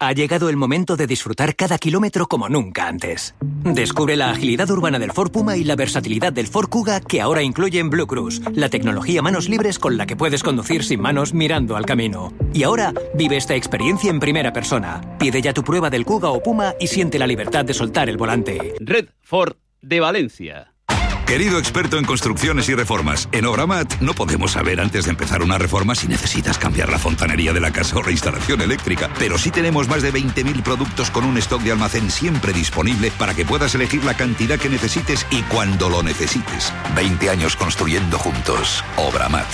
Ha llegado el momento de disfrutar cada kilómetro como nunca antes. Descubre la agilidad urbana del Ford Puma y la versatilidad del Ford Kuga que ahora incluyen Blue Cruise, la tecnología manos libres con la que puedes conducir sin manos mirando al camino. Y ahora vive esta experiencia en primera persona. Pide ya tu prueba del Kuga o Puma y siente la libertad de soltar el volante. Red Ford de Valencia. Querido experto en construcciones y reformas, en Obramat no podemos saber antes de empezar una reforma si necesitas cambiar la fontanería de la casa o la instalación eléctrica, pero sí tenemos más de 20.000 productos con un stock de almacén siempre disponible para que puedas elegir la cantidad que necesites y cuando lo necesites. 20 años construyendo juntos. Obramat.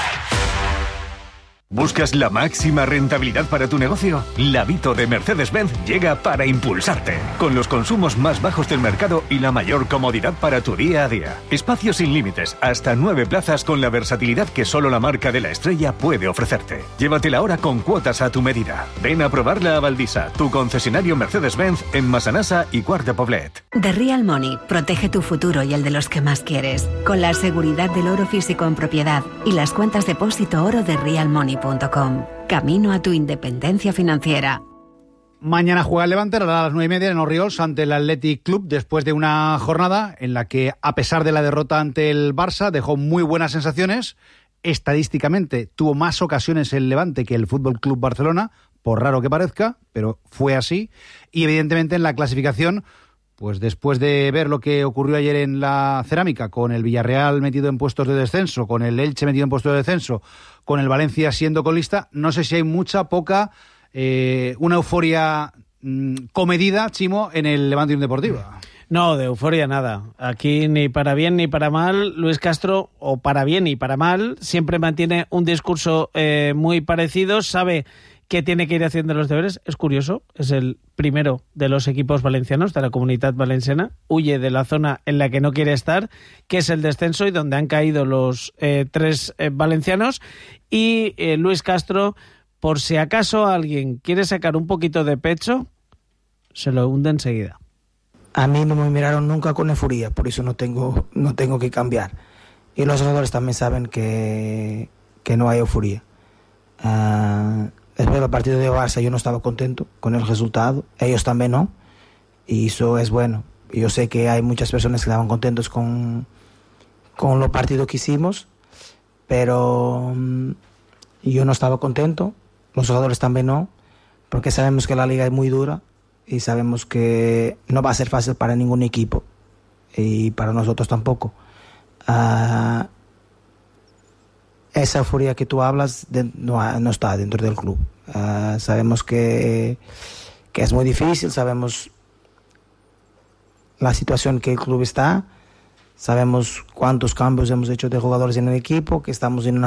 ¿Buscas la máxima rentabilidad para tu negocio? La Vito de Mercedes-Benz llega para impulsarte, con los consumos más bajos del mercado y la mayor comodidad para tu día a día. Espacios sin límites, hasta 9 plazas con la versatilidad que solo la marca de la estrella puede ofrecerte. Llévatela ahora con cuotas a tu medida. Ven a probarla a Valdisa, tu concesionario Mercedes-Benz en Massanassa y Quart de Poblet. The Real Money protege tu futuro y el de los que más quieres, con la seguridad del oro físico en propiedad y las cuentas depósito oro de realmoney.com. Camino a tu independencia financiera. Mañana juega el Levante a las 9:30 en Orriols ante el Athletic Club, después de una jornada en la que, a pesar de la derrota ante el Barça, dejó muy buenas sensaciones. Estadísticamente tuvo más ocasiones el Levante que el Fútbol Club Barcelona, por raro que parezca, pero fue así. Y evidentemente en la clasificación, pues después de ver lo que ocurrió ayer en la Cerámica, con el Villarreal metido en puestos de descenso, con el Elche metido en puestos de descenso, con el Valencia siendo colista, no sé si hay mucha, poca, una euforia comedida, Chimo, en el Levante Unión Deportiva. No, de euforia nada. Aquí ni para bien ni para mal, Luis Castro, o para bien y para mal, siempre mantiene un discurso muy parecido, sabe que tiene que ir haciendo los deberes. Es curioso, es el primero de los equipos valencianos, de la Comunitat Valenciana, huye de la zona en la que no quiere estar, que es el descenso y donde han caído los 3 valencianos, y Luis Castro, por si acaso alguien quiere sacar un poquito de pecho, se lo hunde enseguida. A mí no me miraron nunca con euforia, por eso no tengo que cambiar. Y los jugadores también saben que no hay euforia. Después del partido de Barça yo no estaba contento con el resultado, ellos también no, y eso es bueno. Yo sé que hay muchas personas que estaban contentos con los partidos que hicimos, pero yo no estaba contento, los jugadores también no, porque sabemos que la liga es muy dura y sabemos que no va a ser fácil para ningún equipo y para nosotros tampoco. Esa euforia que tú hablas no está dentro del club. Sabemos que es muy difícil, sabemos la situación que el club está, sabemos cuántos cambios hemos hecho de jugadores en el equipo, que estamos en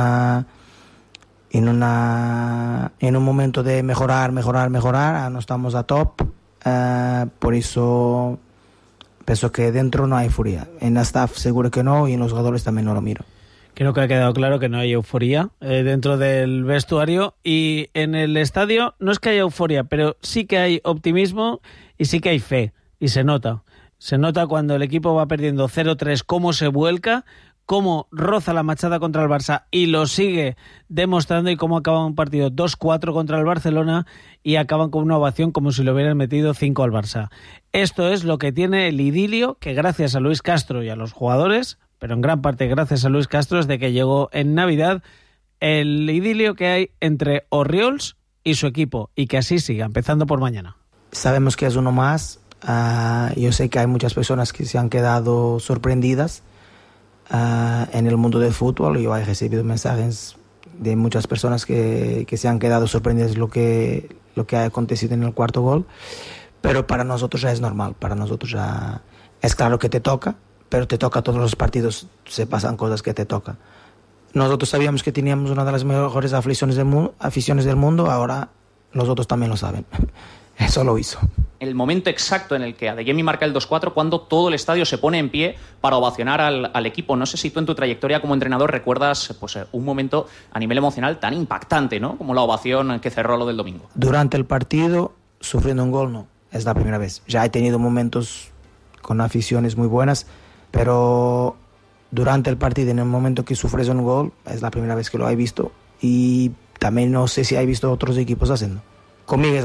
un momento de mejorar, no estamos a top, por eso pienso que dentro no hay euforia. En la staff seguro que no, y en los jugadores también no lo miro. Creo que ha quedado claro que no hay euforia dentro del vestuario, y en el estadio no es que haya euforia, pero sí que hay optimismo y sí que hay fe, y se nota. Se nota cuando el equipo va perdiendo 0-3, cómo se vuelca, cómo roza la machada contra el Barça y lo sigue demostrando, y cómo acaba un partido 2-4 contra el Barcelona y acaban con una ovación como si le hubieran metido 5 al Barça. Esto es lo que tiene el idilio, que gracias a Luis Castro y a los jugadores, pero en gran parte gracias a Luis Castro, desde que llegó en Navidad, el idilio que hay entre Orriols y su equipo, y que así siga, empezando por mañana. Sabemos que es uno más. Yo sé que hay muchas personas que se han quedado sorprendidas en el mundo del fútbol. Yo he recibido mensajes de muchas personas que se han quedado sorprendidas lo que ha acontecido en el cuarto gol, pero para nosotros ya es normal. Para nosotros ya es claro que te toca, pero te toca todos los partidos, se pasan cosas que te tocan. Nosotros sabíamos que teníamos una de las mejores aficiones del mundo, ahora los otros también lo saben. Eso lo hizo. El momento exacto en el que Adeyemi marca el 2-4, cuando todo el estadio se pone en pie para ovacionar al equipo. No sé si tú en tu trayectoria como entrenador recuerdas un momento a nivel emocional tan impactante, ¿no?, como la ovación que cerró lo del domingo. Durante el partido, sufriendo un gol, no. Es la primera vez. Ya he tenido momentos con aficiones muy buenas, pero durante el partido, en el momento que sufres un gol, es la primera vez que lo he visto, y también no sé si he visto otros equipos haciendo. Conmigo